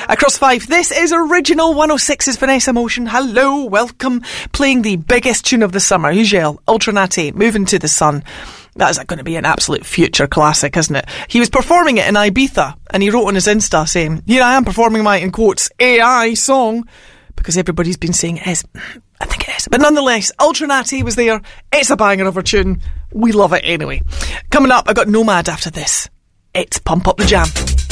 Across 5, this is Original 106's Vanessa Motion. Hello, welcome. Playing the biggest tune of the summer. Ugel, Ultra Natty, Moving to the Sun. That is going to be an absolute future classic, isn't it? He was performing it in Ibiza, and he wrote on his Insta saying, "Here I am performing my, in quotes, AI song," because everybody's been saying it is. I think it is. But nonetheless, Ultra Natty was there. It's a banger of a tune. We love it anyway. Coming up, I've got Nomad after this. It's Pump Up the Jam.